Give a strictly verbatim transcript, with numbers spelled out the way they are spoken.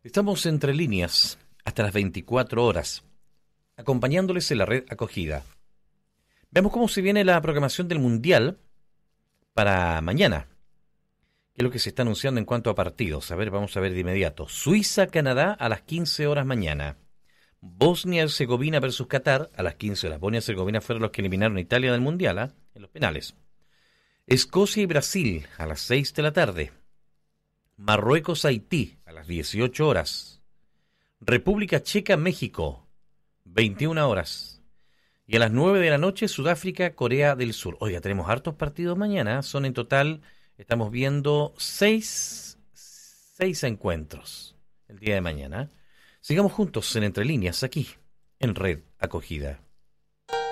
Estamos entre líneas hasta las veinticuatro horas, acompañándoles en la red acogida. Veamos cómo se viene la programación del Mundial para mañana. ¿Qué es lo que se está anunciando en cuanto a partidos? A ver, vamos a ver de inmediato. Suiza-Canadá a las quince horas mañana. Bosnia-Herzegovina versus Qatar a las quince horas. Bosnia y Herzegovina fueron los que eliminaron a Italia del Mundial, ¿eh? En los penales. Escocia y Brasil a las seis de la tarde. Marruecos-Haití a las dieciocho horas. República Checa-México, veintiuna horas. Y a las nueve de la noche, Sudáfrica-Corea del Sur. Oiga, tenemos hartos partidos mañana. Son en total, estamos viendo seis, seis encuentros el día de mañana. Sigamos juntos en Entre Líneas, aquí, en Red Acogida.